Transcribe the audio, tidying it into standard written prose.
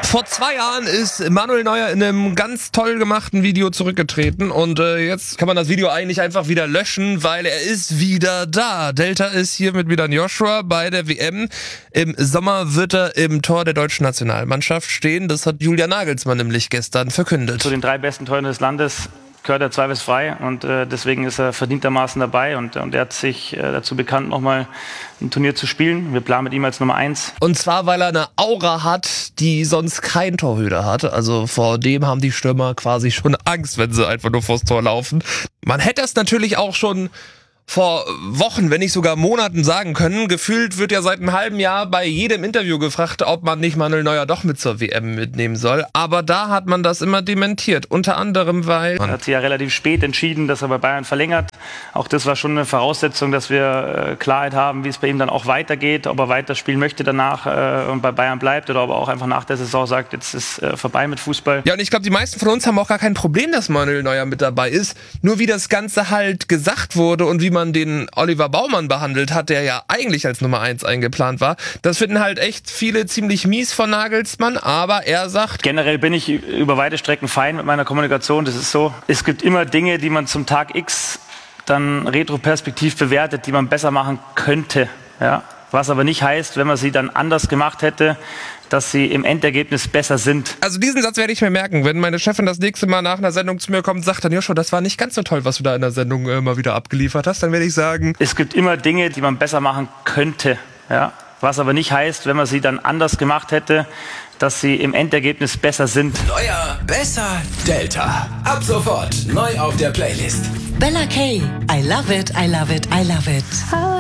Vor 2 Jahren ist Manuel Neuer in einem ganz toll gemachten Video zurückgetreten und jetzt kann man das Video eigentlich einfach wieder löschen, weil er ist wieder da. Delta ist hier mit Milan Joshua bei der WM. Im Sommer wird er im Tor der deutschen Nationalmannschaft stehen. Das hat Julian Nagelsmann nämlich gestern verkündet. Zu den 3 besten Toren des Landes gehört er zweifelsfrei und deswegen ist er verdientermaßen dabei und er hat sich dazu bekannt, nochmal ein Turnier zu spielen. Wir planen mit ihm als Nummer 1. Und zwar, weil er eine Aura hat, die sonst kein Torhüter hat. Also vor dem haben die Stürmer quasi schon Angst, wenn sie einfach nur vors Tor laufen. Man hätte es natürlich auch schon vor Wochen, wenn nicht sogar Monaten sagen können. Gefühlt wird ja seit einem halben Jahr bei jedem Interview gefragt, ob man nicht Manuel Neuer doch mit zur WM mitnehmen soll. Aber da hat man das immer dementiert. Unter anderem, weil... Er hat sich ja relativ spät entschieden, dass er bei Bayern verlängert. Auch das war schon eine Voraussetzung, dass wir Klarheit haben, wie es bei ihm dann auch weitergeht. Ob er weiterspielen möchte danach und bei Bayern bleibt oder ob er auch einfach nach der Saison sagt, jetzt ist vorbei mit Fußball. Ja, und ich glaube, die meisten von uns haben auch gar kein Problem, dass Manuel Neuer mit dabei ist. Nur wie das Ganze halt gesagt wurde und wie man den Oliver Baumann behandelt hat, der ja eigentlich als Nummer 1 eingeplant war. Das finden halt echt viele ziemlich mies von Nagelsmann, aber er sagt... Generell bin ich über weite Strecken fein mit meiner Kommunikation. Das ist so, es gibt immer Dinge, die man zum Tag X dann retroperspektiv bewertet, die man besser machen könnte. Ja? Was aber nicht heißt, wenn man sie dann anders gemacht hätte, dass sie im Endergebnis besser sind. Also diesen Satz werde ich mir merken. Wenn meine Chefin das nächste Mal nach einer Sendung zu mir kommt und sagt dann, Joshua, das war nicht ganz so toll, was du da in der Sendung mal wieder abgeliefert hast, dann werde ich sagen... Es gibt immer Dinge, die man besser machen könnte. Ja? Was aber nicht heißt, wenn man sie dann anders gemacht hätte, dass sie im Endergebnis besser sind. Neuer, besser, Delta. Ab sofort neu auf der Playlist. Bella K. I love it, I love it, I love it.